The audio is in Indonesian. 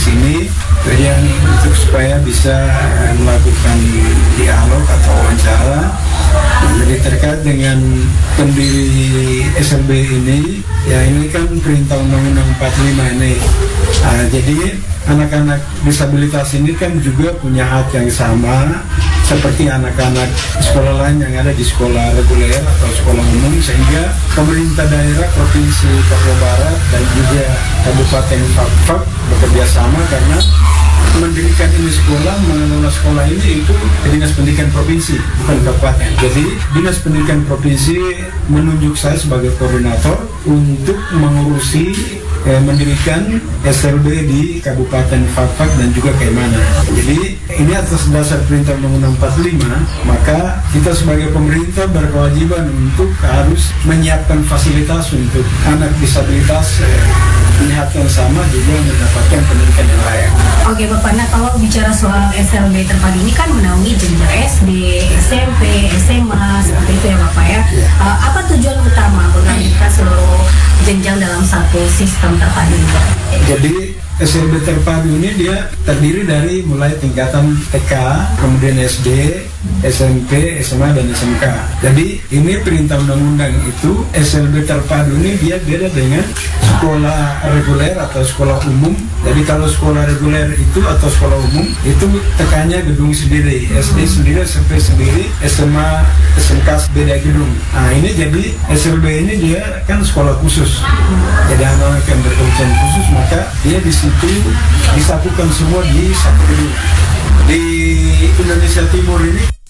sini tujuan untuk supaya bisa melakukan dialog atau wawancara. Jadi terkait dengan pendiri SLB ini, ya ini kan perintah Undang-Undang 45 ini. Jadi anak-anak disabilitas ini kan juga punya hak yang sama seperti anak-anak sekolah lain yang ada di sekolah reguler atau sekolah umum, sehingga pemerintah daerah Provinsi Papua Barat dan juga Kabupaten Fakfak bekerja sama karena mendirikan ini sekolah, mengelola sekolah ini itu Dinas Pendidikan Provinsi, bukan kabupaten. Jadi Dinas Pendidikan Provinsi menunjuk saya sebagai koordinator untuk mengurusi mendirikan SLB di Kabupaten Fakfak dan juga Kaimana. Jadi ini atas dasar perintah Undang-Undang 45, maka kita sebagai pemerintah berkewajiban untuk harus menyiapkan fasilitas untuk anak disabilitas punya hak yang sama juga mendapatkan pendidikan yang layak. Oke Bapak, nah kalau bicara soal SLB terpadu ini kan menaungi jenjang SD, SMP, SMA, seperti itu ya Bapak ya. Apa tujuan utama menghadirkan seluruh jenjang dalam satu sistem terpadu ini Bapak? Jadi SLB terpadu ini dia terdiri dari mulai tingkatan TK, kemudian SD, SMP, SMA, dan SMK. Jadi ini perintah undang-undang itu SLB terpadu ini dia beda dengan sekolah reguler atau sekolah umum. Jadi kalau sekolah reguler itu atau sekolah umum itu tekannya gedung sendiri, SD sendiri, SMP sendiri, SMA, SMK beda gedung. Nah ini jadi SLB ini dia kan sekolah khusus. Jadi anak-anak yang berkebutuhan khusus maka dia di situ disatukan semua di satu gedung. Di Indonesia Timur ini